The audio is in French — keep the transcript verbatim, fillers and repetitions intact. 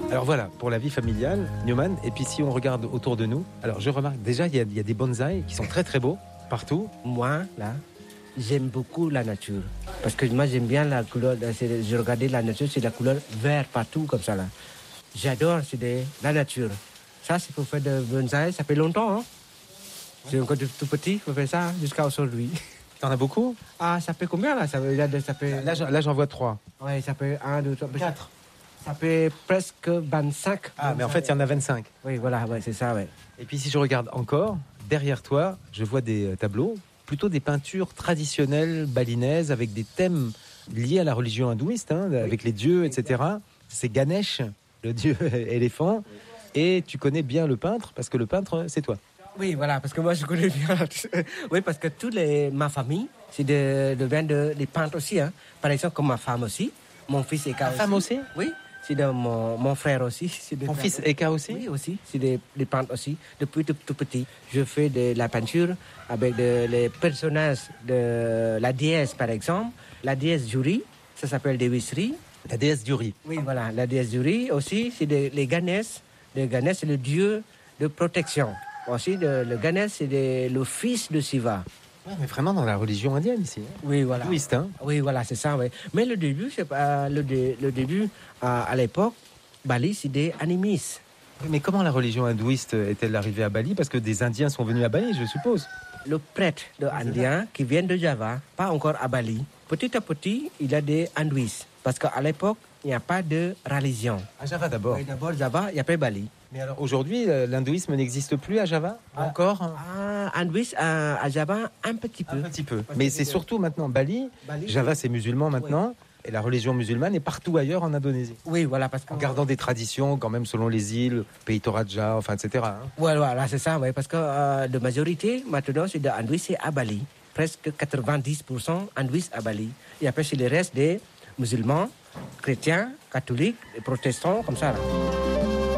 Alors voilà, pour la vie familiale, Newman. Et puis si on regarde autour de nous, alors je remarque déjà, il y, y a des bonsaïs qui sont très très beaux, partout. Moi, là, j'aime beaucoup la nature. Parce que moi, j'aime bien la couleur, je regardais la nature, c'est la couleur vert partout, comme ça, là. J'adore, c'est de, la nature. Ça, c'est pour faire de bonsaï, ça fait longtemps, hein. C'est encore tout petit, il faut faire ça jusqu'à aujourd'hui. T'en as beaucoup? Ah, ça fait combien, là? Ça, ça fait... Là, j'en, là, j'en vois trois. Oui, ça fait un, deux, trois, quatre. Ça fait presque vingt-cinq. Ah, mais en fait, il y en a vingt-cinq. Oui, voilà, ouais, c'est ça, ouais. Et puis, si je regarde encore, derrière toi, je vois des tableaux, plutôt des peintures traditionnelles balinaises avec des thèmes liés à la religion hindouiste, hein, oui. Avec les dieux, et cetera. C'est Ganesh, le dieu éléphant. Et tu connais bien le peintre, parce que le peintre, c'est toi. Oui, voilà, parce que moi, je connais bien. Oui, parce que toute les, ma famille, c'est de, de, de, de, des peintres aussi. Hein. Par exemple, comme ma femme aussi. Mon fils Eka aussi. Ta femme aussi? Oui. C'est de mon, mon frère aussi. C'est Mon fils Eka aussi? Oui, aussi. C'est des, des peintres aussi. Depuis tout, tout petit, je fais de la peinture avec de, les personnages de la déesse, par exemple. La déesse Juri, ça s'appelle Devisri. La déesse Juri. Oui, voilà. La déesse Juri aussi, c'est de, les Ganesh. Le Ganesh, c'est le dieu de protection. Aussi, de, le Ganesh, c'est de, le fils de Shiva. Ouais, mais vraiment dans la religion indienne ici. Hein. Oui, voilà. Hindouiste, hein. Oui, voilà, c'est ça. Oui. Mais le début, c'est pas le, dé, le début à, à l'époque, Bali, c'est des animistes. Mais comment la religion hindouiste est-elle arrivée à Bali? Parce que des Indiens sont venus à Bali, je suppose. Le prêtre de Indien qui vient de Java, pas encore à Bali. Petit à petit, il y a des hindouistes. Parce qu'à l'époque, il n'y a pas de religion. À Java d'abord. Oui, d'abord Java, il n'y a pas Bali. Mais alors aujourd'hui, l'hindouisme n'existe plus à Java? ah, Encore ah, hindouisme à, à Java, un petit peu. Un petit peu. Mais c'est surtout maintenant Bali. Bali Java, c'est musulman maintenant. Oui. Et la religion musulmane est partout ailleurs en Indonésie. Oui, voilà. Parce en gardant des traditions, quand même, selon les îles, pays Toraja, enfin, et cetera. Hein. Oui, voilà, c'est ça. Oui, parce que euh, de majorité, maintenant, c'est de hindouistes, c'est à Bali. Presque quatre-vingt-dix pour cent hindouistes à Bali. Et après, c'est le reste des musulmans, chrétiens, catholiques, et protestants, comme ça. Là.